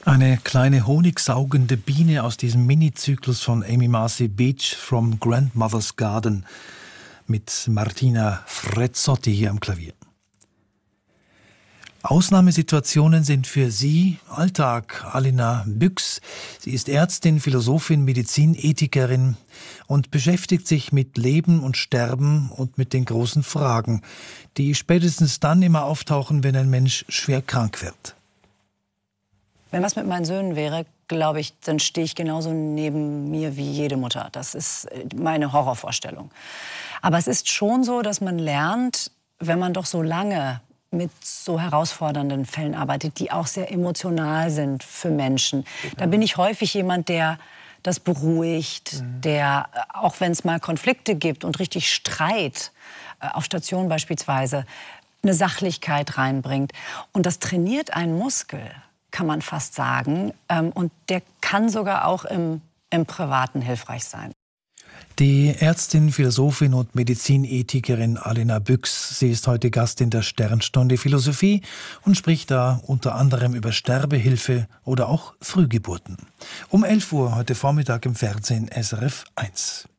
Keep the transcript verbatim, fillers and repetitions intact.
Eine kleine honigsaugende Biene aus diesem Mini-Zyklus von Amy Marcy Beach from Grandmother's Garden mit Martina Frezzotti hier am Klavier. Ausnahmesituationen sind für sie Alltag. Alina Büchs, sie ist Ärztin, Philosophin, Medizinethikerin und beschäftigt sich mit Leben und Sterben und mit den großen Fragen, die spätestens dann immer auftauchen, wenn ein Mensch schwer krank wird. Wenn was mit meinen Söhnen wäre, glaube ich, dann stehe ich genauso neben mir wie jede Mutter. Das ist meine Horrorvorstellung. Aber es ist schon so, dass man lernt, wenn man doch so lange mit so herausfordernden Fällen arbeitet, die auch sehr emotional sind für Menschen. Da bin ich häufig jemand, der das beruhigt, mhm. der, auch wenn es mal Konflikte gibt und richtig Streit, auf Station beispielsweise, eine Sachlichkeit reinbringt. Und das trainiert einen Muskel, kann man fast sagen. Und der kann sogar auch im, im Privaten hilfreich sein. Die Ärztin, Philosophin und Medizinethikerin Alina Büchs, sie ist heute Gast in der Sternstunde Philosophie und spricht da unter anderem über Sterbehilfe oder auch Frühgeburten. Um elf Uhr heute Vormittag im Fernsehen S R F eins.